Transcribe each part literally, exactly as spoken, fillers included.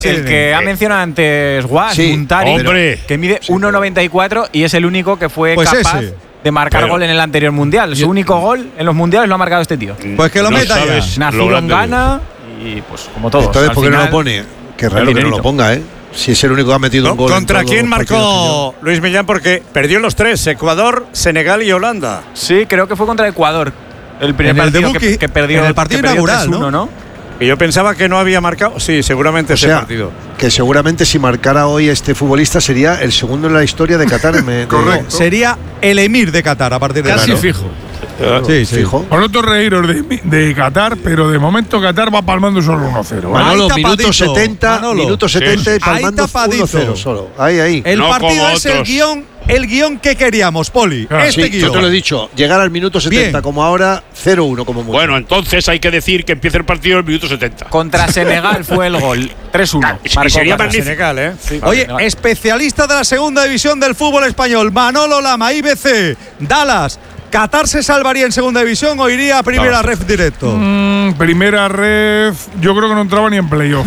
El que ha mencionado antes Guas, Sí, Muntari, hombre. que mide Sí, uno noventa y cuatro y es el único que fue Pues capaz ese. de marcar Pero- gol en el anterior mundial. Su único gol en los mundiales lo ha marcado este tío. Pues que lo No meta ya. sabes lo Nacido en grande que Ghana y pues como todos. Entonces, al ¿por qué no final, lo pone? Qué raro el que no dinerito. lo ponga, ¿eh? Si es el único que ha metido ¿No? un gol. en ¿Contra todos quién los partidos marcó Luis Millán? Porque perdió los tres: Ecuador, Senegal y Holanda. Sí, creo que fue contra Ecuador. El primer En el partido debut que, que- que perdió. en el partido que perdió inaugural, tres uno, ¿no? ¿no? Y yo pensaba que no había marcado. Sí, seguramente O ese sea, partido. que seguramente si marcara hoy este futbolista sería el segundo en la historia de Qatar. me- de- Correcto. Sería el emir de Qatar a partir de Casi ahora. fijo. Sí, sí. Fijo. Vosotros reíros de, de Qatar, pero de momento Qatar va palmando solo uno cero. ¿vale? Manolo, Ahí tapadito, minuto setenta, Manolo. minuto setenta y palmando Ahí tapadito. uno cero solo. Ahí, ahí. El No partido como es el otros. guión, el guión que queríamos, Poli. Claro. Este Sí, guión. yo te lo he dicho, llegar al minuto setenta Bien. como ahora, cero uno como mucho. Bueno, entonces hay que decir que empieza el partido en el minuto setenta. Contra Senegal fue el gol. tres uno. Y sería magnífico. Senegal, ¿eh? Sí. Oye, Senegal. especialista de la segunda división del fútbol español, Manolo Lama, I B C, Dallas. ¿Qatar se salvaría en segunda división o iría a primera No. ref directo? Mm, primera red, yo creo que no entraba ni en playoff.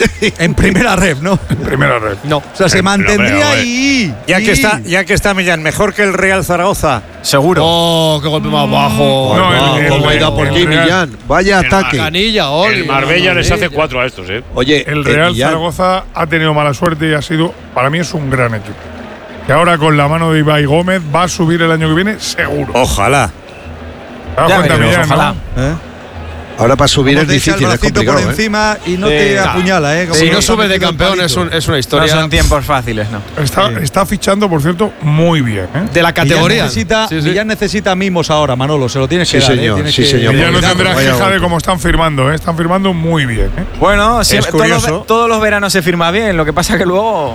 En primera ref, ¿no? Primera red. No. O sea, se Eh, mantendría no, pero, y. Ya y- que está, ya que está Millán, mejor que el Real Zaragoza. Seguro. Oh, qué golpe más bajo. No, Ah, el- ¿cómo el- ha ido por el ti, Real- Millán? Vaya el ataque. Canilla, Oli. El Marbella les hace Marbella. cuatro a estos, ¿eh? Oye, El eh, Real Millán, Zaragoza ha tenido mala suerte y ha sido, para mí es un gran equipo. Que ahora con la mano de Ibai Gómez va a subir el año que viene seguro. Ojalá. ¿Te das Ya cuenta, veremos, Millán, no? ojalá. ¿Eh? ahora para subir Como es te echa difícil, el es bracito por complicado. ¿eh? encima y no Sí, te claro. apuñala, ¿eh? Como Si que no está sube de metido el campeón es, palito. un- es una No historia son tiempos fáciles, ¿no? Está, Sí. está fichando, por cierto, muy bien. ¿eh? de la categoría. Millán necesita, Sí, sí. Millán necesita mimos ahora, Manolo. Se lo tienes Sí, que dar. ¿eh? señor, Tienes sí, que- señor. Y ya no Cuidado, tendrá vaya queja de golpe. cómo están firmando, ¿eh? Están firmando muy bien. ¿eh? Bueno, siempre, todos, curioso. los, todos los veranos se firma bien, lo que pasa que luego.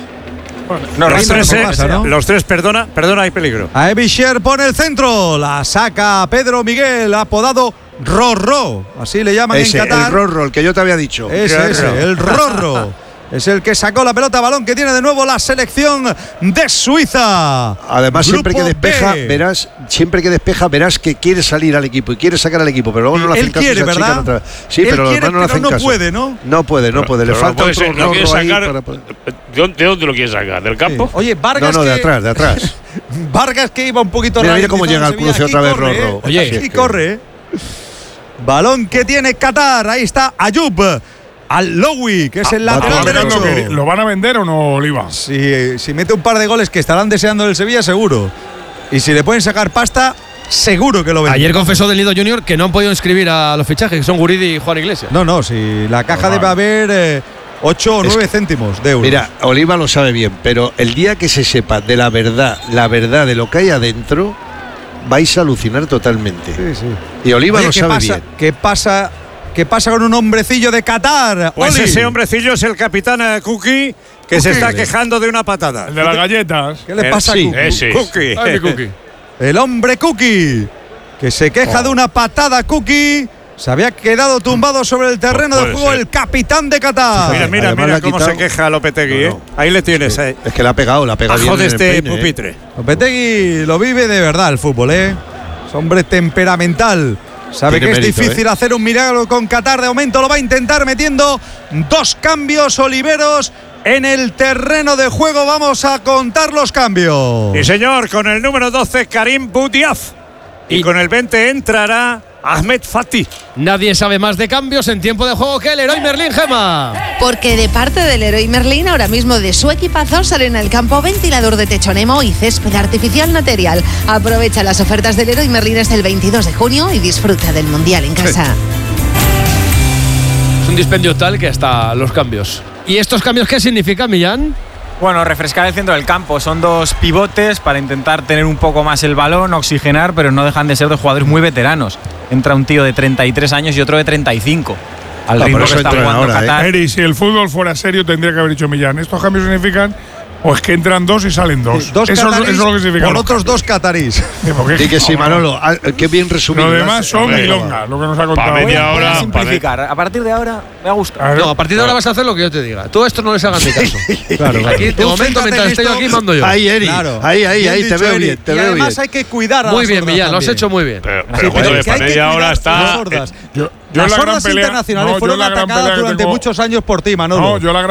No, Los rinde, tres, no ¿eh? pasa, ¿no? Los tres, perdona, perdona, hay peligro. A Evisher pone el centro. La saca Pedro Miguel, apodado Rorro. Así le llaman Ese, en Qatar. el Rorro, el que yo te había dicho. Ese, Claro. ese, el Rorro. Es el que sacó la pelota, balón que tiene de nuevo la selección de Suiza. Además, siempre que Grupo despeja, B. verás, siempre que despeja, verás que quiere salir al equipo y quiere sacar al equipo, pero luego no le hacen Él caso, quiere, se achican ¿verdad? otra vez. Sí, Él pero los quiere, demás no le pero hacen no caso. puede, ¿no? No puede, no puede. Le Pero falta puede otro ser, ¿lo quieres Rorro ahí sacar? para poder- ¿De dónde, de dónde lo quieres sacar? ¿Del campo? Oye, No, Vargas. no, de que- atrás, de atrás. Vargas que iba un poquito Mira, mira cómo ralentizado llega al en Sevilla. cruce Aquí otra vez corre, Rorro. ¿eh? Oye, Aquí Si es que- corre. ¿eh? Balón que tiene Qatar. Ahí está Ayub. Al Lowy, que es el va lateral a tocar derecho. Lo, que- ¿Lo van a vender o no, Oliva? Si, si mete un par de goles que estarán deseando el Sevilla, seguro. Y si le pueden sacar pasta, seguro que lo venden. Ayer confesó Del Nido Junior que no han podido inscribir a los fichajes, que son Guridi y Juan Iglesias. No, no, si la caja debe haber eh, ocho o Es nueve que- céntimos de euros. Mira, Oliva lo sabe bien, pero el día que se sepa de la verdad, la verdad de lo que hay adentro, vais a alucinar totalmente. Sí, sí. Y Oliva Oye, lo ¿qué sabe pasa, bien. ¿qué pasa, ¿Qué pasa con un hombrecillo de Qatar? Pues Oli, ese hombrecillo es el capitán eh, Cookie, que se está quejando de una patada. El de las galletas. ¿Qué le Eh, pasa sí, a Cookie? Ese es. Cookie. Ay, mi Cookie. El hombre Cookie, que se queja de una patada Cookie. Se había quedado tumbado sobre el terreno de Puede juego ser. el capitán de Qatar. Mira, mira, Además le mira ha cómo quitado- se queja Lopetegui, No, ¿eh? no. Ahí le tienes, eh. Es que la ha pegado, la ha pegado Bajo bien de en el este peine, ¿eh? pupitre. Lopetegui lo vive de verdad el fútbol, ¿eh? Es hombre temperamental. Sabe Tiene que es mérito, difícil ¿eh? hacer un milagro con Qatar. De momento lo va a intentar metiendo dos cambios Oliveros en el terreno de juego. Vamos a contar los cambios. Y señor, con el número doce, Karim Boudiaf. Y, Y- con el veinte entrará Ahmed Fati. Nadie sabe más de cambios en tiempo de juego que el Leroy Merlin, Gema. Porque de parte del Leroy Merlin, ahora mismo de su equipazo, salen al campo ventilador de techo Nemo y césped artificial material. Aprovecha las ofertas del Leroy Merlin hasta el veintidós de junio y disfruta del Mundial en casa. Es un dispendio tal que hasta los cambios. ¿Y estos cambios qué significan, Millán? Bueno, refrescar el centro del campo. Son dos pivotes para intentar tener un poco más el balón, oxigenar, pero no dejan de ser dos jugadores muy veteranos. Entra un tío de treinta y tres años y otro de treinta y cinco. Al No, ritmo por que eso está entran jugando ahora, ¿eh? Qatar. Eri, si el fútbol fuera serio, tendría que haber dicho Millán. Estos cambios significan pues que entran dos y salen dos. Dos eso, catarís eso es lo que significa. por los otros cambios. dos catarís. Sí, porque- Di que sí, Manolo. Ah, qué bien resumido. Lo demás son Hombre, milongas, lo que nos ha contado. Pa' media Voy hora, a simplificar. A partir de ahora me ha gustado. Claro. No, a partir de ahora vas a hacer lo que yo te diga. Tú esto no les hagas ni caso. Claro, Aquí, de Tú momento, fíjate mientras en estoy esto. aquí, mando yo. Ahí, Eri. Claro. Ahí, ahí, Bien ahí. Te dicho, veo Eri. bien, te y veo además bien. hay que cuidar a Muy las bien, sordas Millán, lo has también. hecho muy bien. Pero, Sí, pero pero joder, es que pa' hay que media cuidar hora a las está. sordas. Yo, Yo Las la gran hordas pelea- internacionales no, yo fueron la gran atacadas pelea que durante tengo- muchos años por ti, Manolo. No, yo la gran